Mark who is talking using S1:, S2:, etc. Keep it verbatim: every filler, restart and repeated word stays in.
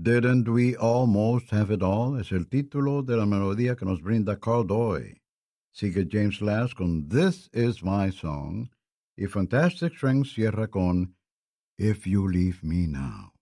S1: Didn't we almost have it all? Es el título de la melodía que nos brinda Carl Doy. Sigue James Last con This Is My Song y Fantastic Strings cierra con If You Leave Me Now.